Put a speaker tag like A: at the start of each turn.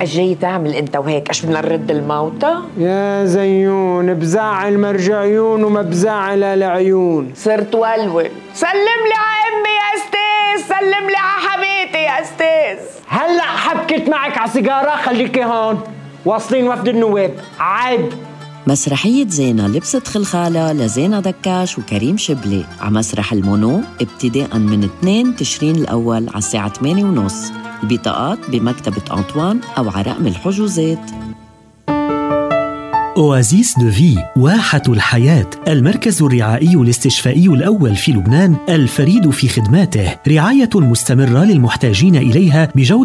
A: جاي تعمل انت وهيك؟ ايش بدنا نرد الموتى؟
B: يا زيون بزعل مرجعيون وما بزعل العيون.
A: صرت ولول. سلم لي على امي يا استاذ، سلم لي على حماتي يا استاذ.
B: هلا حبكت معك على سيجاره، خليكي هون، واصلين وفد النواب. عيب.
C: مسرحية زينة لبست خلخالة لزينة دكاش وكريم شبلي على مسرح المونو ابتداءً من 2 تشرين الأول على الساعة 8:30. البطاقات بمكتبة أنطوان أو على رقم الحجوزات.
D: أوازيس دو في، واحة الحياة، المركز الرعائي الاستشفائي الأول في لبنان، الفريد في خدماته، رعاية مستمرة للمحتاجين إليها بجودة